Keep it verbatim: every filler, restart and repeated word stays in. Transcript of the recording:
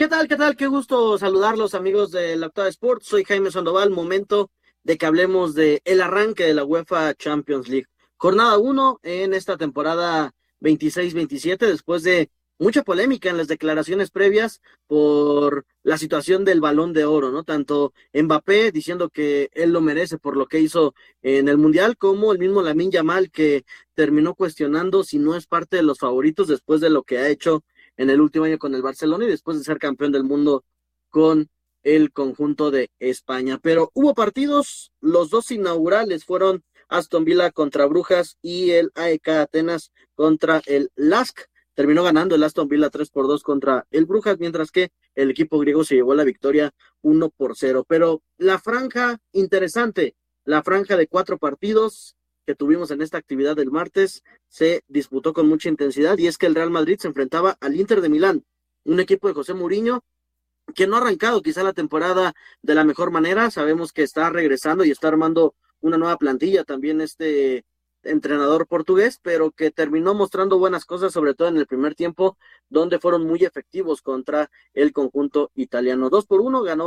¿Qué tal? ¿Qué tal? Qué gusto saludarlos, amigos de la Octava Sport. Soy Jaime Sandoval. Momento de que hablemos de el arranque de la UEFA Champions League. Jornada uno en esta temporada veintiséis veintisiete, después de mucha polémica en las declaraciones previas por la situación del Balón de Oro, ¿no? Tanto Mbappé diciendo que él lo merece por lo que hizo en el Mundial, como el mismo Lamine Yamal, que terminó cuestionando si no es parte de los favoritos después de lo que ha hecho en el último año con el Barcelona y después de ser campeón del mundo con el conjunto de España. Pero hubo partidos, los dos inaugurales fueron Aston Villa contra Brujas y el A E K Atenas contra el Lask. Terminó ganando el Aston Villa tres por dos contra el Brujas, mientras que el equipo griego se llevó la victoria uno por cero. Pero la franja interesante, la franja de cuatro partidos que tuvimos en esta actividad del martes, se disputó con mucha intensidad, y es que el Real Madrid se enfrentaba al Inter de Milán, un equipo de José Mourinho que no ha arrancado quizá la temporada de la mejor manera. Sabemos que está regresando y está armando una nueva plantilla también este entrenador portugués, pero que terminó mostrando buenas cosas, sobre todo en el primer tiempo, donde fueron muy efectivos contra el conjunto italiano. Dos por uno ganó